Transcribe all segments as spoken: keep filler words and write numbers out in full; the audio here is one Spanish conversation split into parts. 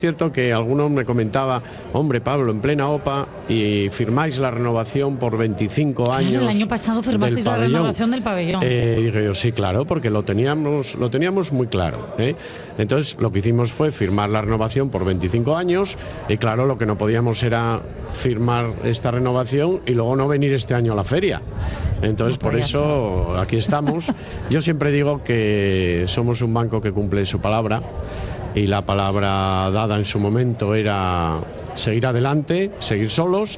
Cierto que algunos me comentaba, hombre Pablo, en plena OPA y firmáis la renovación por veinticinco años. Claro, el año pasado firmasteis la renovación del pabellón. Eh, dije yo, sí, claro, porque lo teníamos, lo teníamos muy claro, ¿eh? Entonces lo que hicimos fue firmar la renovación por veinticinco años y claro, lo que no podíamos era firmar esta renovación y luego no venir este año a la feria. Entonces No por eso ser. aquí estamos. Yo siempre digo que somos un banco que cumple su palabra. Y la palabra dada en su momento era seguir adelante, seguir solos.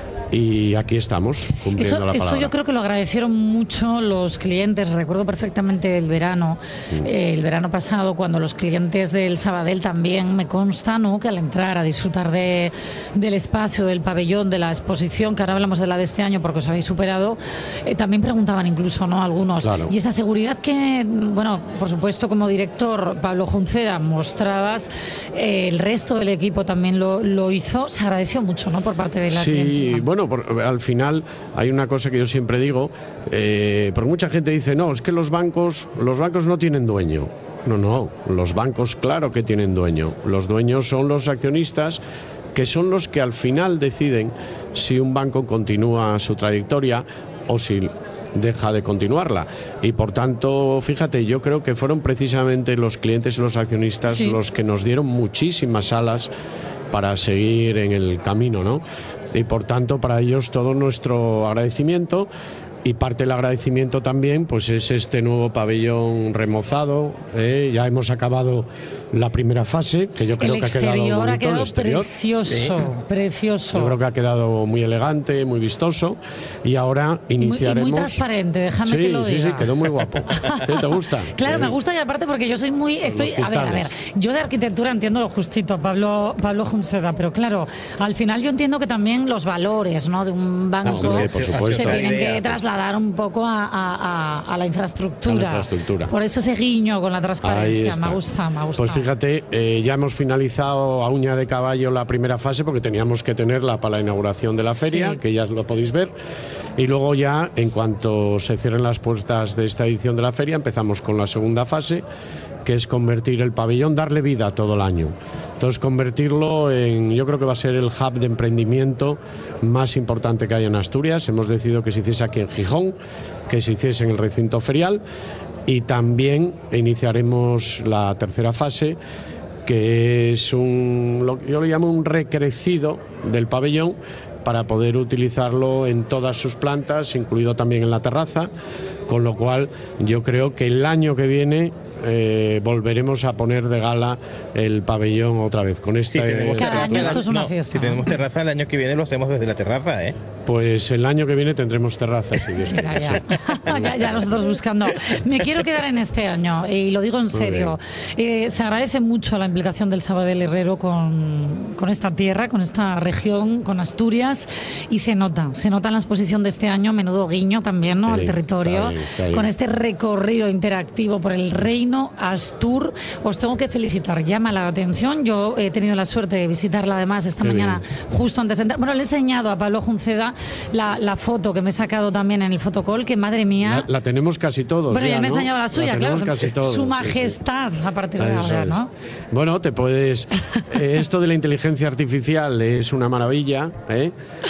Y aquí estamos, cumpliendo eso, la palabra. Eso yo creo que lo agradecieron mucho los clientes. Recuerdo perfectamente el verano, mm. eh, el verano pasado, cuando los clientes del Sabadell también me consta, ¿no?, que al entrar a disfrutar de, del espacio, del pabellón, de la exposición, que ahora hablamos de la de este año porque os habéis superado, eh, también preguntaban incluso, ¿no?, algunos. Claro. Y esa seguridad que, bueno, por supuesto como director, Pablo Junceda, mostrabas, eh, el resto del equipo también lo, lo hizo, se agradeció mucho, ¿no?, por parte de la sí, clientela. Bueno, Bueno, por, al final hay una cosa que yo siempre digo, eh, porque mucha gente dice, no, es que los bancos, los bancos no tienen dueño. No, no, los bancos claro que tienen dueño. Los dueños son los accionistas, que son los que al final deciden si un banco continúa su trayectoria o si deja de continuarla. Y por tanto, fíjate, yo creo que fueron precisamente los clientes y los accionistas sí. los que nos dieron muchísimas alas para seguir en el camino, ¿no? Y por tanto, para ellos todo nuestro agradecimiento. Y parte del agradecimiento también pues es este nuevo pabellón remozado, ¿eh? Ya hemos acabado la primera fase, que yo creo el que ha quedado bonito, ha quedado el exterior. precioso, sí. precioso. Yo creo que ha quedado muy elegante, muy vistoso, y ahora iniciaremos... Y muy, y muy transparente, déjame sí, que lo diga. Sí, sí, quedó muy guapo. ¿Sí, te gusta? Claro, sí. me gusta, y aparte porque yo soy muy... Estoy, a ver, a ver, yo de arquitectura entiendo lo justito, Pablo, Pablo Junceda, pero claro, al final yo entiendo que también los valores, ¿no?, de un banco no, sí, por supuesto. se tienen que trasladar dar un poco a, a, a, la infraestructura. a la infraestructura. Por eso ese guiño con la transparencia, me gusta, me gusta. Pues fíjate, eh, ya hemos finalizado a uña de caballo la primera fase porque teníamos que tenerla para la inauguración de la feria, sí. que ya lo podéis ver. Y luego ya, en cuanto se cierren las puertas de esta edición de la feria, empezamos con la segunda fase, que es convertir el pabellón, darle vida todo el año. Entonces, convertirlo en, yo creo que va a ser el hub de emprendimiento más importante que hay en Asturias. Hemos decidido que se hiciese aquí en Gijón, que se hiciese en el recinto ferial, y también iniciaremos la tercera fase, que es un, lo, yo lo llamo un recrecido del pabellón, para poder utilizarlo en todas sus plantas, incluido también en la terraza, con lo cual yo creo que el año que viene eh, volveremos a poner de gala el pabellón otra vez. Con esta, si tenemos Cada terraza, año esto es una no, fiesta. Si tenemos terraza, el año que viene lo hacemos desde la terraza, ¿eh? Pues el año que viene tendremos terraza, si Dios quiere. Ya, ya. ya, ya nosotros buscando. Me quiero quedar en este año, y lo digo en serio. Eh, se agradece mucho la implicación del Sabadell Herrero con, con esta tierra, con esta región, con Asturias, y se nota, se nota en la exposición de este año, menudo guiño también, ¿no?, sí, al territorio, está bien, está bien. Con este recorrido interactivo por el reino Astur. Os tengo que felicitar, llama la atención. Yo he tenido la suerte de visitarla además esta Qué mañana, bien. justo antes de entrar. Bueno, le he enseñado a Pablo Junceda La, la foto que me he sacado también en el fotocall, que madre mía... La, la tenemos casi todos. Bueno, ya, ya me he ¿no? enseñado la suya, la claro. Casi todos, su sí, majestad sí. a partir de ahora, es. ¿no? Bueno, te puedes... eh, esto de la inteligencia artificial es una maravilla, ¿eh?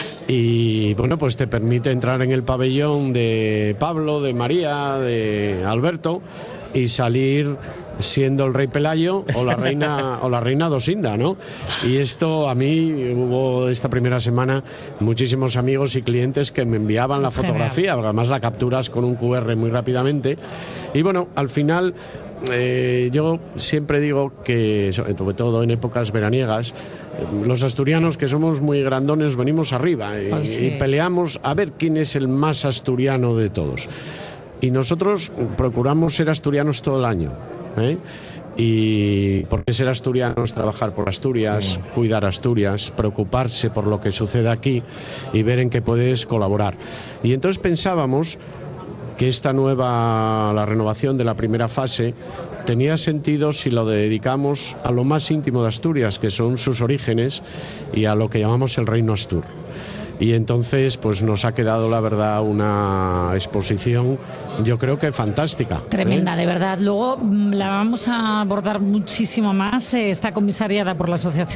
Y bueno, pues te permite entrar en el pabellón de Pablo, de María, de Alberto, y salir siendo el rey Pelayo o la reina o la reina Dosinda, ¿no? Y esto a mí hubo esta primera semana muchísimos amigos y clientes que me enviaban la fotografía, porque además la capturas con un cu erre muy rápidamente. Y bueno, al final eh, yo siempre digo que, sobre todo en épocas veraniegas, los asturianos, que somos muy grandones, venimos arriba y, oh, sí. y peleamos a ver quién es el más asturiano de todos. Y nosotros procuramos ser asturianos todo el año, ¿eh? Y porque ser asturiano es trabajar por Asturias, mm. cuidar Asturias, preocuparse por lo que sucede aquí y ver en qué puedes colaborar. Y entonces pensábamos que esta nueva, la renovación de la primera fase, tenía sentido si lo dedicamos a lo más íntimo de Asturias, que son sus orígenes, y a lo que llamamos el reino Astur. y entonces pues nos ha quedado la verdad una exposición, yo creo que fantástica. Tremenda, ¿eh? de verdad. Luego mm, la vamos a abordar muchísimo más. Eh, está comisariada por la Asociación